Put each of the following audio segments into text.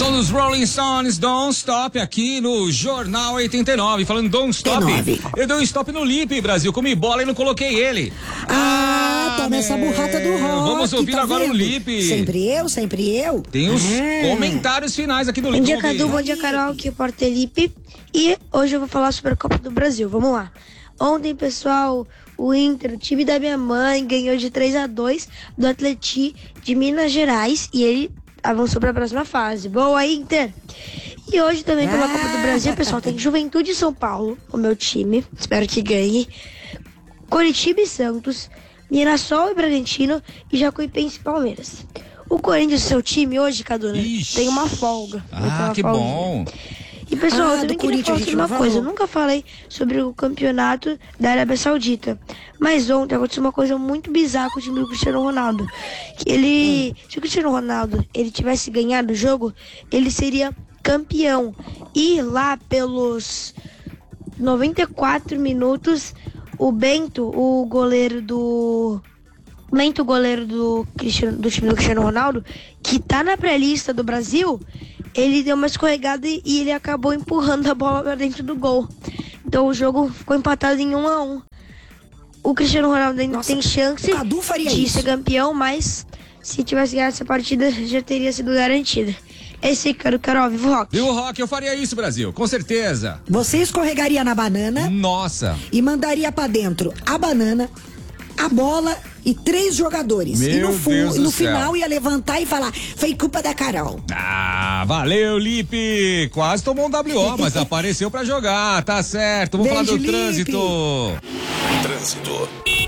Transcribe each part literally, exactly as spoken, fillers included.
Som dos Rolling Stones, Don't Stop, aqui no Jornal oitenta e nove. Falando Don't Stop, eu dei um stop no Lipe, Brasil. Comi bola e não coloquei ele. Ah, toma essa burrata do rock. Vamos ouvir tá agora vendo? o Lipe. Sempre eu, sempre eu. Tem os ah. comentários finais aqui do Bom Lipe. dia, Cadu, bom dia, Carol, aqui é o Porto Lipe. E hoje eu vou falar sobre a Copa do Brasil. Vamos lá. Ontem, pessoal, o Inter, o time da minha mãe, ganhou de três a dois do Atleti de Minas Gerais e ele avançou para a próxima fase. Boa, Inter! E hoje também pela Copa do Brasil, pessoal, tem Juventude e São Paulo, o meu time, espero que ganhe. Coritiba e Santos, Mirassol e Bragantino e Jacuipense e Palmeiras. O Corinthians, seu time hoje, Cadu, né, tem uma folga. Ah, que folga. bom! E pessoal, Ah, eu também do queria falar Corinthians, sobre uma por coisa. Eu favor. nunca falei sobre o campeonato da Arábia Saudita. Mas ontem aconteceu uma coisa muito bizarra com o time do Cristiano Ronaldo. Que ele, se o Cristiano Ronaldo ele tivesse ganhado o jogo, ele seria campeão. E lá pelos noventa e quatro minutos, o Bento, o goleiro do... Bento, o goleiro do, Cristiano, do time do Cristiano Ronaldo, que tá na pré-lista do Brasil, ele deu uma escorregada e, e ele acabou empurrando a bola pra dentro do gol. Então o jogo ficou empatado em um a um. O Cristiano Ronaldo ainda Nossa, tem chance o Cadu faria de isso. ser campeão, mas se tivesse ganhado essa partida já teria sido garantida. Esse aí, Carol, Carol, vivo rock. Viu, Rock? Eu faria isso, Brasil, com certeza. Você escorregaria na banana Nossa! e mandaria pra dentro a banana, a bola e três jogadores. Meu e no, fu- Deus do no céu. final ia levantar e falar: foi culpa da Carol. Ah, valeu, Lipe! Quase tomou um W O, mas apareceu pra jogar, tá certo. Vamos Beijo, falar do Lipe. trânsito. Trânsito.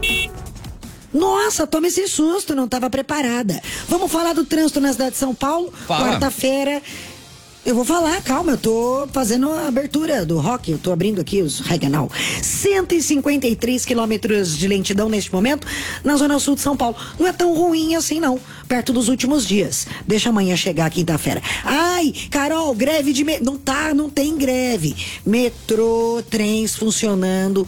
Nossa, toma esse susto, não estava preparada. Vamos falar do trânsito na cidade de São Paulo. Fala. Quarta-feira. Eu vou falar, calma, eu tô fazendo a abertura do rock, eu tô abrindo aqui os regional. cento e cinquenta e três quilômetros de lentidão neste momento na zona sul de São Paulo. Não é tão ruim assim não, perto dos últimos dias. Deixa amanhã chegar quinta-feira. Ai, Carol, greve de... Me... Não tá, não tem greve. Metrô, trens funcionando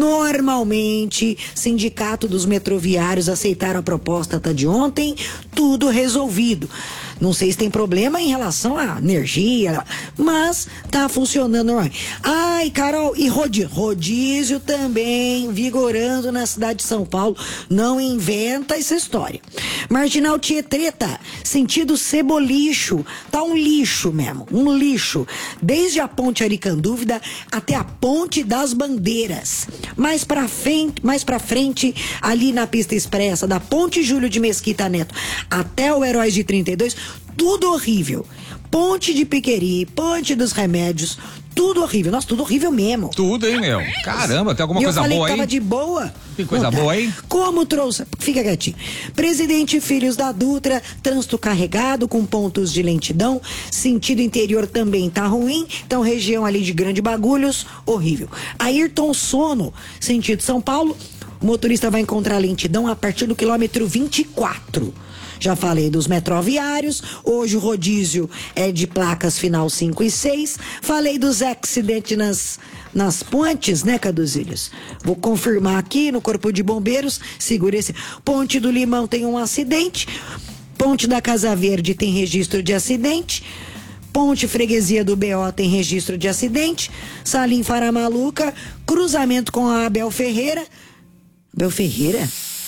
normalmente. Sindicato dos metroviários aceitaram a proposta tá, de ontem, tudo resolvido. Não sei se tem problema em relação à energia, mas tá funcionando normal. Ai, Carol, e rodízio? Rodízio também vigorando na cidade de São Paulo. Não inventa essa história. Marginal Tietreta, sentido Cebolicho. Tá um lixo mesmo, um lixo. Desde a ponte Aricandúvida até a ponte das Bandeiras. Mais pra frente, mais pra frente, ali na pista expressa da ponte Júlio de Mesquita Neto até o Heróis de trinta e dois, tudo horrível. Ponte de Piqueri, ponte dos Remédios, tudo horrível. Nossa, tudo horrível mesmo. Tudo, hein, meu? Caramba, tem alguma E eu coisa falei boa que aí? tava de boa. Tem coisa Não tá. boa aí? Como trouxe... Fica quietinho. Presidente e Filhos da Dutra, trânsito carregado com pontos de lentidão. Sentido interior também tá ruim. Então, região ali de Grande Bagulhos, horrível. Ayrton Sono, sentido São Paulo. O motorista vai encontrar lentidão a partir do quilômetro vinte e quatro. Já falei dos metroviários, hoje o rodízio é de placas final cinco e seis. Falei dos acidentes nas, nas pontes, né, Caduzilhos? Vou confirmar aqui no Corpo de Bombeiros, segura esse. Ponte do Limão tem um acidente, Ponte da Casa Verde tem registro de acidente, Ponte Freguesia do B O tem registro de acidente, Salim Faramaluca, cruzamento com a Abel Ferreira. Abel Ferreira?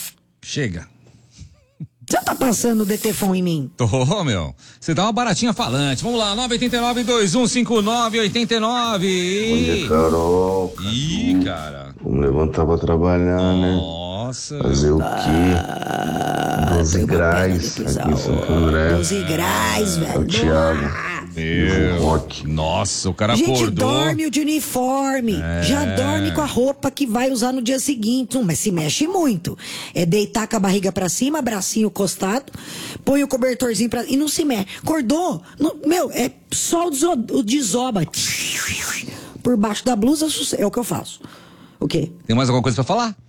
Chega. Você tá passando o Detefon em mim? Tô, meu. Você dá uma baratinha falante. Vamos lá, nove oito nove, dois um cinco nove, oito nove. Bom dia, Carol. Ih, cara. Vamos levantar pra trabalhar, né? Nossa. Fazer o quê? doze graus aqui em Santo André. doze graus, É o velho. Thiago. Meu. Rock. Nossa, o cara Gente, acordou. dorme de uniforme. É. Já dorme com a roupa que vai usar no dia seguinte. Hum, mas se mexe muito. É deitar com a barriga pra cima, bracinho costado, põe o cobertorzinho pra... E não se mexe. Acordou? Não- meu, é só o deso- o desoba. Por baixo da blusa, é o que eu faço. O quê? Tem mais alguma coisa pra falar?